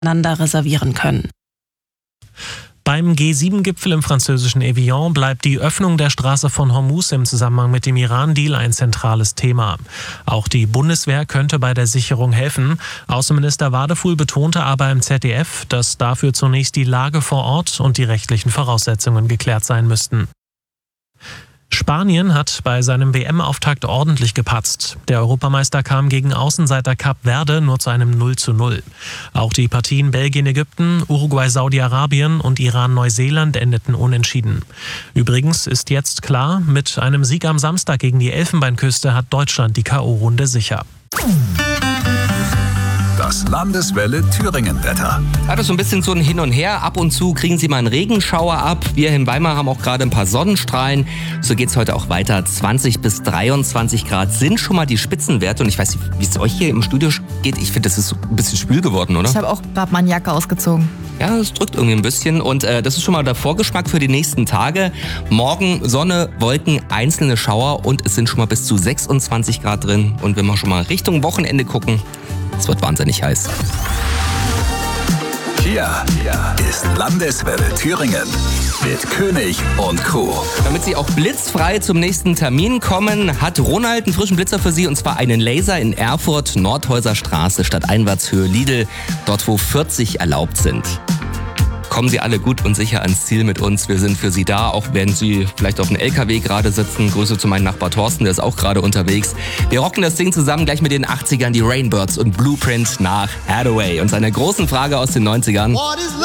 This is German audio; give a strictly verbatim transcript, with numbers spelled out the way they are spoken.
einander reservieren können. Beim G sieben Gipfel im französischen Evian bleibt die Öffnung der Straße von Hormuz im Zusammenhang mit dem Iran-Deal ein zentrales Thema. Auch die Bundeswehr könnte bei der Sicherung helfen. Außenminister Wadefuhl betonte aber im Z D F, dass dafür zunächst die Lage vor Ort und die rechtlichen Voraussetzungen geklärt sein müssten. Spanien hat bei seinem W M-Auftakt ordentlich gepatzt. Der Europameister kam gegen Außenseiter Kap Verde nur zu einem null zu null. Auch die Partien Belgien-Ägypten, Uruguay-Saudi-Arabien und Iran-Neuseeland endeten unentschieden. Übrigens ist jetzt klar, mit einem Sieg am Samstag gegen die Elfenbeinküste hat Deutschland die K O-Runde sicher. Das Landeswelle Thüringen-Wetter. Ja, das ist so ein bisschen so ein Hin und Her. Ab und zu kriegen Sie mal einen Regenschauer ab. Wir in Weimar haben auch gerade ein paar Sonnenstrahlen. So geht es heute auch weiter. zwanzig bis dreiundzwanzig Grad sind schon mal die Spitzenwerte. Und ich weiß nicht, wie es euch hier im Studio geht. Ich finde, das ist so ein bisschen schwül geworden, oder? Ich habe auch gerade meine Jacke ausgezogen. Ja, es drückt irgendwie ein bisschen. Und äh, das ist schon mal der Vorgeschmack für die nächsten Tage. Morgen Sonne, Wolken, einzelne Schauer. Und es sind schon mal bis zu sechsundzwanzig Grad drin. Und wenn wir schon mal Richtung Wochenende gucken, es wird wahnsinnig heiß. Hier, hier ist Landeswelle Thüringen mit König und Crew. Damit Sie auch blitzfrei zum nächsten Termin kommen, hat Ronald einen frischen Blitzer für Sie, und zwar einen Laser in Erfurt, Nordhäuser Straße, Stadteinwärtshöhe Lidl, dort wo vierzig erlaubt sind. Kommen Sie alle gut und sicher ans Ziel mit uns. Wir sind für Sie da, auch wenn Sie vielleicht auf einem L K W gerade sitzen. Grüße zu meinem Nachbar Thorsten, der ist auch gerade unterwegs. Wir rocken das Ding zusammen gleich mit den achtzigern, die Rainbirds und Blueprint nach Hathaway und seiner großen Frage aus den neunzigern.